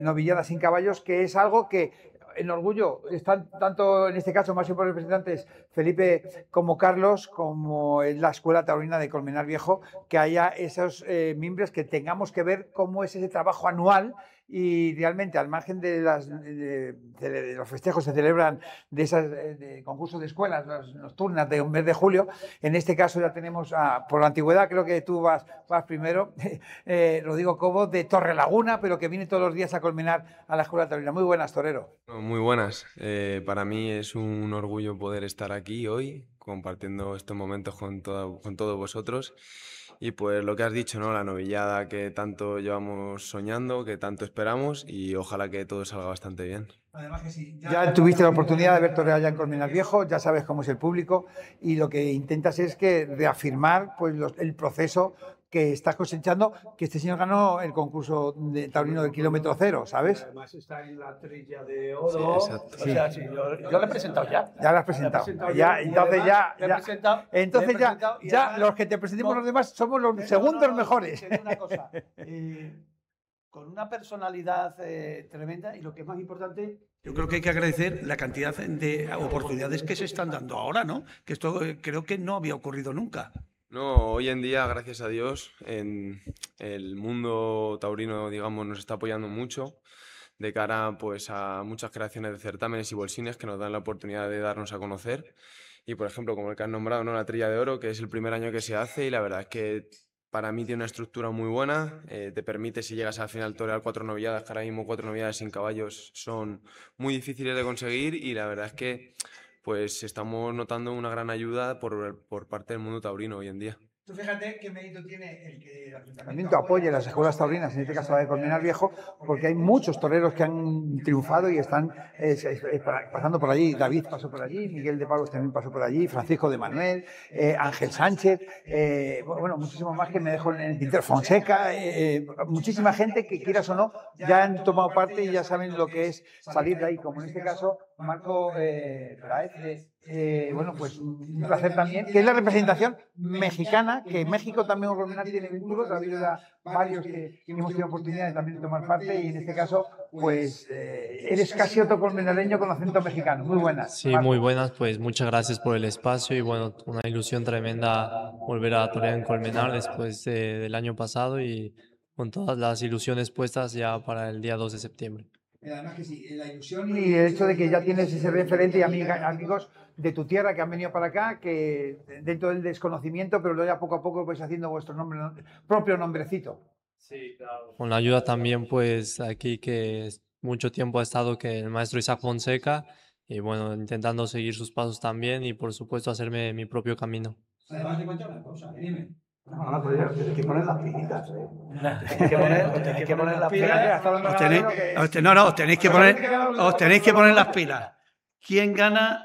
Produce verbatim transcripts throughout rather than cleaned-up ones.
novillada sin caballos, que es algo que en Orgullo están tanto en este caso máximos representantes Felipe como Carlos, como en la Escuela Taurina de Colmenar Viejo, que haya esos eh, miembros, que tengamos que ver cómo es ese trabajo anual y realmente al margen de, las, de, de, de los festejos se celebran de esos de concursos de escuelas las nocturnas de un mes de julio. En este caso ya tenemos, a, por la antigüedad, creo que tú vas, vas primero, eh, Rodrigo Cobo de Torrelaguna, pero que viene todos los días a Colmenar a la Escuela Taurina. Muy buenas, torero. Muy buenas. Eh, para mí es un orgullo poder estar aquí hoy compartiendo estos momentos con, todo, con todos vosotros. Y pues lo que has dicho, ¿no? La novillada que tanto llevamos soñando, que tanto esperamos, y ojalá que todo salga bastante bien. Además que sí, ya, ya tuviste la oportunidad de ver torear ya en Colmenar Viejo, ya sabes cómo es el público y lo que intentas es que reafirmar pues, los, el proceso que estás cosechando, que este señor ganó el concurso de taurino del kilómetro cero, ¿sabes? Además está en la trilla de oro. Sí, exacto. O sea, sí, yo, yo lo he presentado ya. Ya lo has presentado. presentado ya, yo, entonces ya, ya, ya entonces ya, ya además, los que te presentemos no, los demás somos los no, segundos no, no, mejores. Una cosa, eh, con una personalidad eh, tremenda y lo que es más importante, yo creo que hay que agradecer la cantidad de oportunidades que se están dando ahora, ¿no? Que esto eh, creo que no había ocurrido nunca. No, hoy en día, gracias a Dios, en el mundo taurino, digamos, nos está apoyando mucho de cara pues, a muchas creaciones de certámenes y bolsines que nos dan la oportunidad de darnos a conocer. Y, por ejemplo, como el que has nombrado, ¿no? La Trilla de Oro, que es el primer año que se hace y la verdad es que para mí tiene una estructura muy buena, eh, te permite, si llegas al final, torear cuatro novilladas, que ahora mismo cuatro novilladas sin caballos son muy difíciles de conseguir y la verdad es que pues estamos notando una gran ayuda por, por parte del mundo taurino hoy en día. Tú fíjate qué mérito tiene el que el ayuntamiento apoye las escuelas taurinas, en este caso la de Colmenar Viejo, porque hay muchos toreros que han triunfado y están eh, eh, pasando por allí. David pasó por allí, Miguel de Pablos también pasó por allí, Francisco de Manuel, eh, Ángel Sánchez, eh, bueno, muchísimo más que me dejo en el tintero, Fonseca, eh, eh, muchísima gente que, quieras o no, ya han tomado parte y ya saben lo que es salir de ahí, como en este caso Marco eh, Praez, eh, bueno, pues un placer también, que es la representación mexicana, que México también tiene vínculos, ha habido varios que, que hemos tenido oportunidad de también tomar parte y en este caso, pues eh, eres casi otro colmenareño con acento mexicano. Muy buenas. Sí, muy buenas, pues muchas gracias por el espacio y bueno, una ilusión tremenda volver a torear en Colmenar después de, del año pasado y con todas las ilusiones puestas ya para el día dos de septiembre. Además que sí, la ilusión y el hecho de que ya tienes ese referente y amiga, amigos de tu tierra que han venido para acá, que dentro del desconocimiento, pero ya poco a poco vais haciendo vuestro nombre, propio nombrecito. Sí, claro. Con la ayuda también, pues aquí que mucho tiempo ha estado que el maestro Isaac Fonseca y bueno, intentando seguir sus pasos también y por supuesto hacerme mi propio camino. Además te cuento una cosa, dime. No, no, pero tienes que poner las pilitas, ¿eh? Tenéis que poner, os tenéis que poner las pilas. Os tenéis, os te, no, no, os tenéis que poner, os tenéis que poner las pilas. ¿Quién gana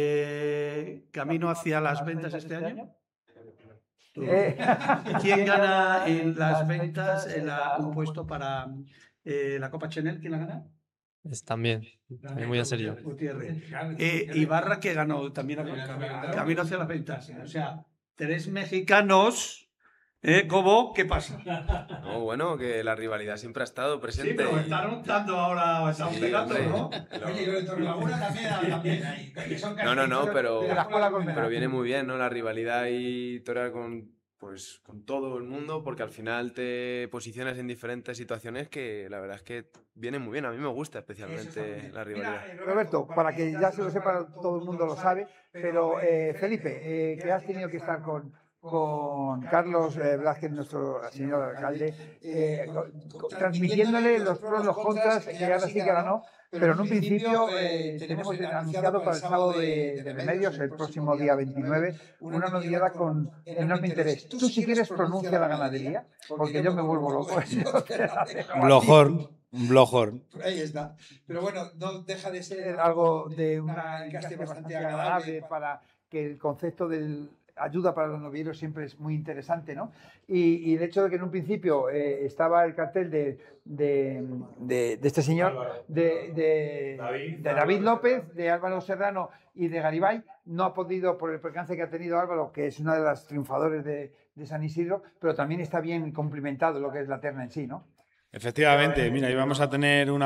eh, camino hacia las ventas este año? Tú. ¿Quién gana en las ventas en la, un puesto para eh, la Copa Chanel? ¿Quién la gana? Es también, también voy a ser yo. Eh, Ibarra, que ganó también a camino hacia las ventas. O sea, tres mexicanos. ¿Eh? ¿Cómo? ¿Qué pasa? No, bueno, que la rivalidad siempre ha estado presente. Sí, pero están montando ahora, están Sí, pegando, hombre. ¿no? Oye, lo de Torrelaguna también, también ahí. No, no, no, pero, De la escuela Colmenar. pero viene muy bien, ¿no? La rivalidad y torear con, pues, con todo el mundo, porque al final te posicionas en diferentes situaciones que la verdad es que viene muy bien. A mí me gusta especialmente la rivalidad. Mira, Roberto, para que ya se lo sepa, todo el mundo lo sabe, pero eh, Felipe, eh, que has tenido que estar con... con Carlos eh, Blázquez, nuestro señor alcalde, eh, transmitiéndole los pros, los contras, que ahora sí que ahora no, pero en un principio eh, tenemos anunciado para el sábado de, de Remedios, el próximo día veintinueve, una novillada con enorme interés. Tú si quieres pronuncia la ganadería, porque yo me vuelvo loco. Blojor. Un Blojor. Ahí está. Pero bueno, no deja de ser algo de una encaste bastante agradable para que el concepto del ayuda para los novilleros siempre es muy interesante, ¿no? Y, y el hecho de que en un principio eh, estaba el cartel de, de, de, de este señor, de, de, David, de David López, de Álvaro Serrano y de Garibay, no ha podido, por el percance que ha tenido Álvaro, que es una de las triunfadores de, de San Isidro, pero también está bien complementado lo que es la terna en sí, ¿no? Efectivamente, mira, íbamos a tener una